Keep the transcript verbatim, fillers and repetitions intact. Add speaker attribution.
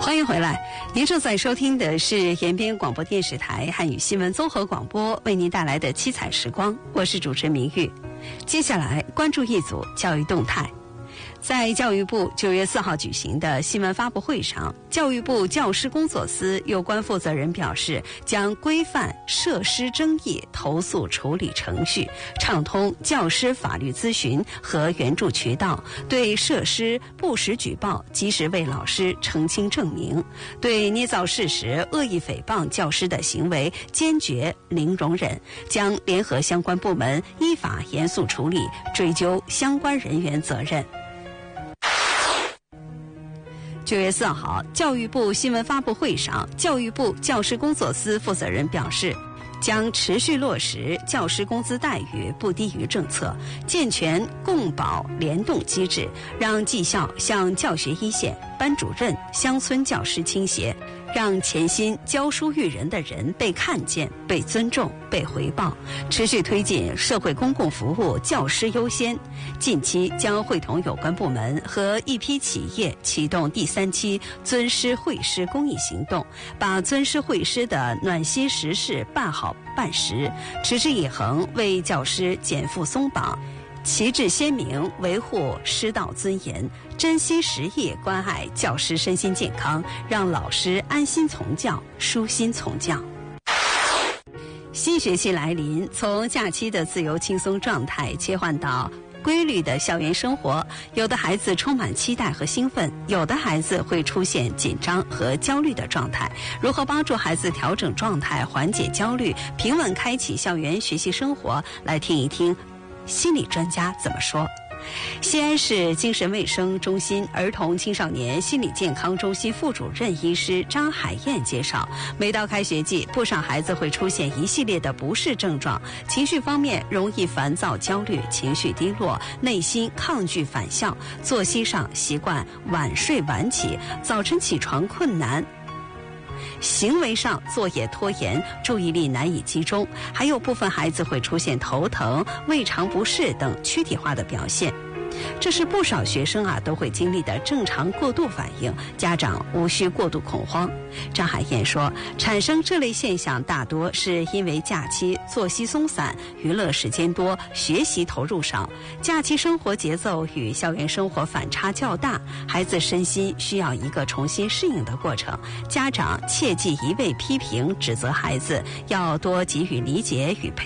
Speaker 1: 欢迎回来，您正在收听的是延边广播电视台汉语新闻综合广播为您带来的七彩时光，我是主持人明玉。接下来关注一组教育动态。在教育部九月四号举行的新闻发布会上，教育部教师工作司有关负责人表示，将规范设施争议投诉处理程序，畅通教师法律咨询和援助渠道，对设施不实举报及时为老师澄清证明，对捏造事实、恶意诽谤教师的行为坚决零容忍，将联合相关部门依法严肃处理，追究相关人员责任。九月四号，教育部新闻发布会上，教育部教师工作司负责人表示，将持续落实教师工资待遇不低于政策，健全共保联动机制，让绩效向教学一线、班主任、乡村教师倾斜，让潜心教书育人的人被看见、被尊重、被回报，持续推进社会公共服务教师优先。近期将会同有关部门和一批企业启动第三期尊师惠师公益行动，把尊师惠师的暖心实事办好办实，持之以恒为教师减负松绑，旗帜鲜明维护师道尊严，真心实意关爱教师身心健康，让老师安心从教、舒心从教。新学期来临，从假期的自由轻松状态切换到规律的校园生活，有的孩子充满期待和兴奋，有的孩子会出现紧张和焦虑的状态。如何帮助孩子调整状态、缓解焦虑、平稳开启校园学习生活？来听一听心理专家怎么说。西安市精神卫生中心儿童青少年心理健康中心副主任医师张海燕介绍，每到开学季，不少孩子会出现一系列的不适症状，情绪方面容易烦躁、焦虑，情绪低落，内心抗拒返校，作息上习惯晚睡晚起，早晨起床困难，行为上作业拖延，注意力难以集中，还有部分孩子会出现头疼、胃肠不适等躯体化的表现。这是不少学生啊都会经历的正常过度反应，家长无需过度恐慌。张海燕说，产生这类现象大多是因为假期作息松散，娱乐时间多，学习投入少，假期生活节奏与校园生活反差较大，孩子身心需要一个重新适应的过程。家长切忌一味批评指责孩子，要多给予理解与陪